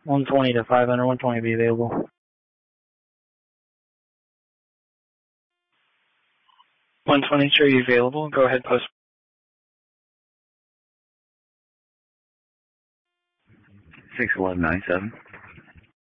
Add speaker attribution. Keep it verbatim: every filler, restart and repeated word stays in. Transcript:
Speaker 1: one twenty to five hundred, one twenty be available. one twenty, sure you available. Go ahead, post.
Speaker 2: six eleven ninety-seven.